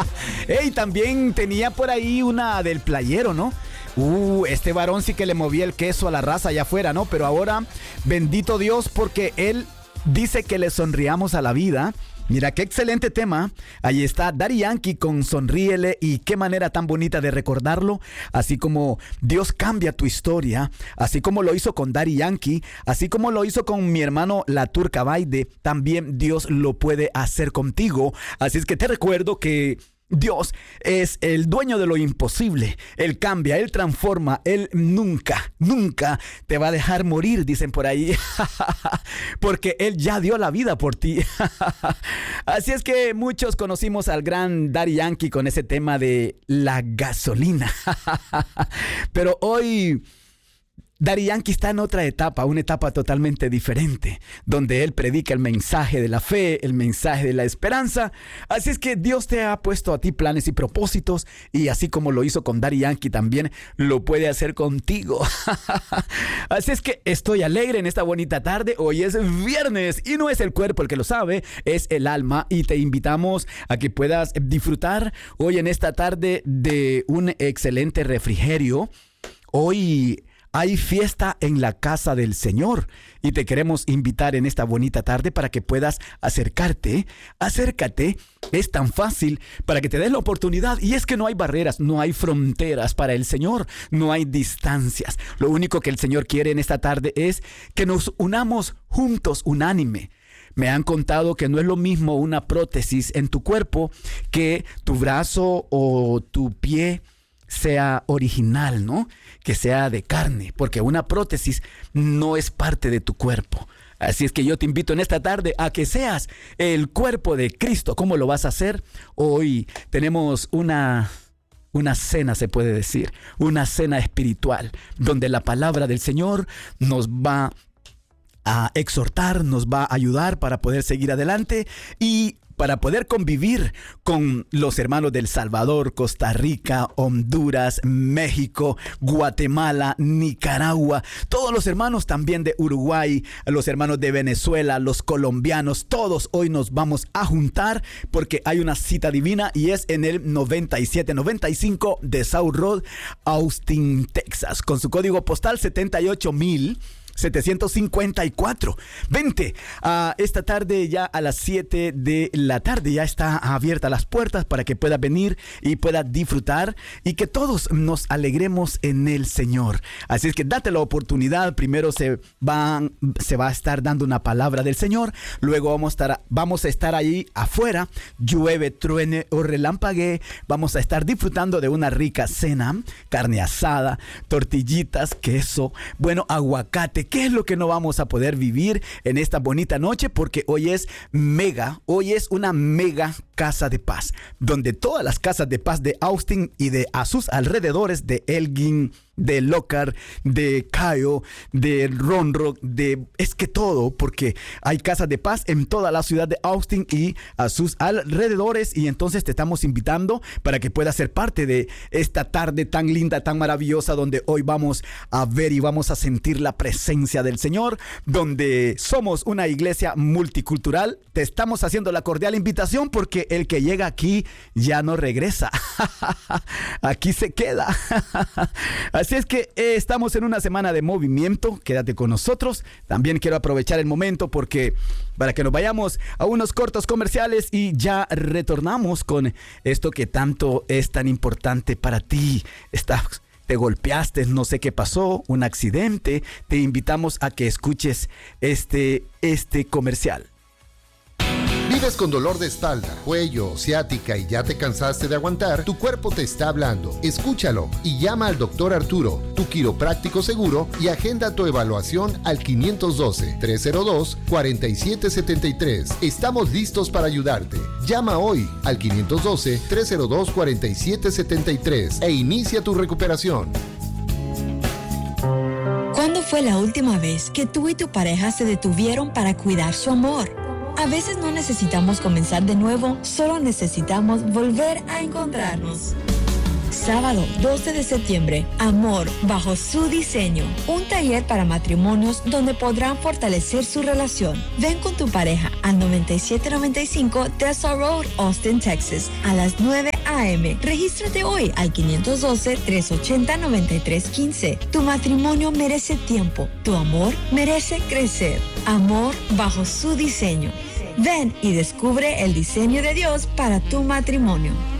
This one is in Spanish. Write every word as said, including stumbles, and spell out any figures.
Ey, también tenía por ahí una del playero, ¿no? Uh, este varón sí que le movía el queso a la raza allá afuera, ¿no? Pero ahora, bendito Dios, porque él dice que le sonriamos a la vida. Mira, qué excelente tema. Ahí está Daddy Yankee con Sonríele, y qué manera tan bonita de recordarlo. Así como Dios cambia tu historia, así como lo hizo con Daddy Yankee, así como lo hizo con mi hermano La Turca Baide, también Dios lo puede hacer contigo. Así es que te recuerdo que Dios es el dueño de lo imposible. Él cambia, Él transforma. Él nunca, nunca te va a dejar morir, dicen por ahí. Porque Él ya dio la vida por ti. Así es que muchos conocimos al gran Daddy Yankee con ese tema de la gasolina. Pero hoy Daddy Yankee está en otra etapa, una etapa totalmente diferente, donde él predica el mensaje de la fe, el mensaje de la esperanza. Así es que Dios te ha puesto a ti planes y propósitos, y así como lo hizo con Daddy Yankee, también lo puede hacer contigo. Así es que estoy alegre en esta bonita tarde. Hoy es viernes y no es el cuerpo el que lo sabe, es el alma, y te invitamos a que puedas disfrutar hoy en esta tarde de un excelente refrigerio. Hoy hay fiesta en la casa del Señor y te queremos invitar en esta bonita tarde para que puedas acercarte. Acércate, es tan fácil para que te des la oportunidad. Y es que no hay barreras, no hay fronteras para el Señor, no hay distancias. Lo único que el Señor quiere en esta tarde es que nos unamos juntos, unánime. Me han contado que no es lo mismo una prótesis en tu cuerpo que tu brazo o tu pie sea original, ¿no? Que sea de carne, porque una prótesis no es parte de tu cuerpo. Así es que yo te invito en esta tarde a que seas el cuerpo de Cristo. ¿Cómo lo vas a hacer? Hoy tenemos una, una cena, se puede decir, una cena espiritual, donde la palabra del Señor nos va a exhortar, nos va a ayudar para poder seguir adelante y para poder convivir con los hermanos del Salvador, Costa Rica, Honduras, México, Guatemala, Nicaragua, todos los hermanos también de Uruguay, los hermanos de Venezuela, los colombianos, todos hoy nos vamos a juntar porque hay una cita divina y es en el noventa y siete noventa y cinco de South Road, Austin, Texas, con su código postal setenta y ocho mil setecientos cincuenta y cuatro. Vente uh, esta tarde ya a las siete de la tarde. Ya está abierta las puertas para que puedas venir y puedas disfrutar y que todos nos alegremos en el Señor. Así es que date la oportunidad. Primero se, van, se va a estar dando una palabra del Señor. Luego vamos a estar, vamos a estar ahí afuera. Llueve, truene o relampaguee. Vamos a estar disfrutando de una rica cena. Carne asada, tortillitas, queso, bueno, aguacate. ¿Qué es lo que no vamos a poder vivir en esta bonita noche? Porque hoy es mega, hoy es una mega casa de paz, donde todas las casas de paz de Austin y de a sus alrededores, de Elgin, de Lockhart, de Cayo, de Round, de es que todo, porque hay casas de paz en toda la ciudad de Austin y a sus alrededores, y entonces te estamos invitando para que puedas ser parte de esta tarde tan linda, tan maravillosa, donde hoy vamos a ver y vamos a sentir la presencia del Señor, donde somos una iglesia multicultural. Te estamos haciendo la cordial invitación porque el que llega aquí ya no regresa. Aquí se queda. Así es que eh, estamos en una semana de movimiento. Quédate con nosotros. También quiero aprovechar el momento porque para que nos vayamos a unos cortos comerciales y ya retornamos con esto que tanto es tan importante para ti. Estás, te golpeaste, no sé qué pasó, un accidente. Te invitamos a que escuches este, este comercial. ¿Vives con dolor de espalda, cuello, ciática y ya te cansaste de aguantar? Tu cuerpo te está hablando. Escúchalo y llama al doctor Arturo, tu quiropráctico seguro, y agenda tu evaluación al quinientos doce, trescientos dos, cuarenta y siete setenta y tres. Estamos listos para ayudarte. Llama hoy al quinientos doce, trescientos dos, cuarenta y siete setenta y tres e inicia tu recuperación. ¿Cuándo fue la última vez que tú y tu pareja se detuvieron para cuidar su amor? A veces no necesitamos comenzar de nuevo, solo necesitamos volver a encontrarnos. Sábado doce de septiembre, Amor bajo su diseño. Un taller para matrimonios donde podrán fortalecer su relación. Ven con tu pareja al noventa y siete noventa y cinco Desert Road, Austin, Texas, a las nueve A M. Regístrate hoy al quinientos doce, trescientos ochenta, noventa y tres quince. Tu matrimonio merece tiempo. Tu amor merece crecer. Amor bajo su diseño. Ven y descubre el diseño de Dios para tu matrimonio.